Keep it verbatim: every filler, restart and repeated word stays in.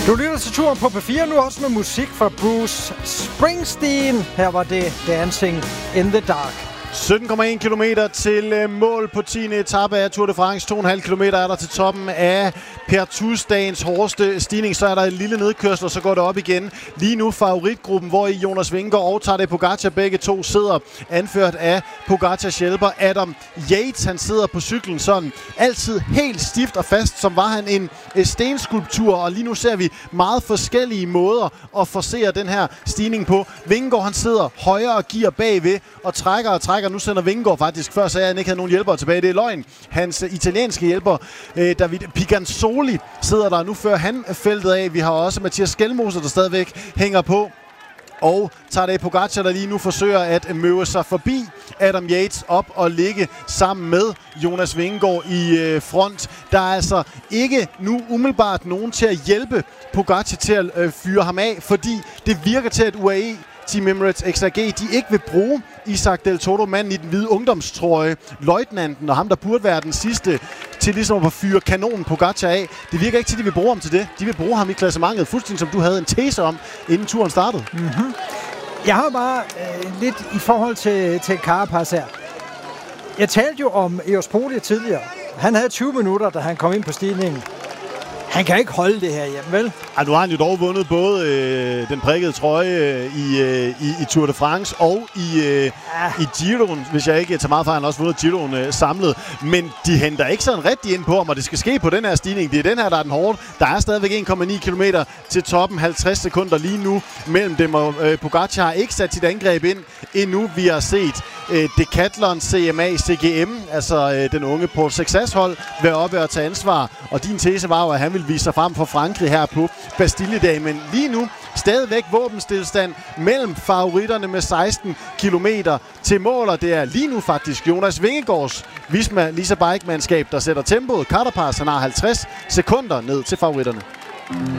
Du lytter til turen på P fire, nu også med musik fra Bruce Springsteen. Her var det Dancing in the Dark. sytten komma en kilometer til øh, mål på tiende etape af Tour de France. to komma fem kilometer er der til toppen af Pertus-dagens hårdeste stigning. Så er der en lille nedkørsel, og så går det op igen. Lige nu favoritgruppen, hvor i Jonas Vingegaard og Tadej Pogačar begge to sidder, anført af Pogacars hjælper Adam Yates. Han sidder på cyklen sådan altid helt stift og fast, som var han en øh, stenskulptur. Og lige nu ser vi meget forskellige måder at forsere den her stigning på. Vingegaard, han sidder højere og giver bagved og trækker og trækker. Nu sender Vingegaard faktisk, før sagde han ikke havde nogen hjælpere tilbage. Det er løgn. Hans uh, italienske hjælper, uh, David Piganzoli, sidder der nu før han feltet af. Vi har også Mathias Skelmose, der stadigvæk hænger på. Og Tadej Pogačar, der lige nu forsøger at møve sig forbi Adam Yates op og ligge sammen med Jonas Vingegaard i øh, front. Der er altså ikke nu umiddelbart nogen til at hjælpe Pogačar til at øh, fyre ham af, fordi det virker til, at U A E Team Emirates X R G, de ikke vil bruge Isaac Del Toro, manden i den hvide ungdomstrøje, løjtnanten, og ham, der burde være den sidste til ligesom at fyre kanonen Pogačar af. Det virker ikke til, at de vil bruge ham til det. De vil bruge ham i klassementet, fuldstændig som du havde en tese om, inden turen startede. Mm-hmm. Jeg har bare øh, lidt i forhold til, til Carapaz her. Jeg talte jo om Eos Poli tidligere. Han havde tyve minutter, da han kom ind på stigningen. Han kan ikke holde det her hjemme, vel? Ja, nu har han jo dog vundet både øh, den prikkede trøje øh, i, øh, i, i Tour de France og i, øh, ja. i Giroen. Hvis jeg ikke tager meget fra, han har også vundet Giroen øh, samlet. Men de henter ikke sådan rigtig ind på ham, og det skal ske på den her stigning. Det er den her, der er den hårde. Der er stadigvæk en komma ni kilometer til toppen, halvtreds sekunder lige nu mellem dem, og øh, Pogačar har ikke sat sit angreb ind endnu. Vi har set øh, Decathlon, C M A, C G M, altså øh, den unge Paul Sexas-hold, være oppe og tage ansvar. Og din tese var jo, at han ville vise sig frem for Frankrig her på Bastille-dag. Men lige nu stadigvæk våbenstilstand mellem favoritterne med seksten kilometer til mål. Og det er lige nu faktisk Jonas Vingegaards Visma Lisa Bike-mandskab, der sætter tempoet. Carapaz, han har halvtreds sekunder ned til favoritterne.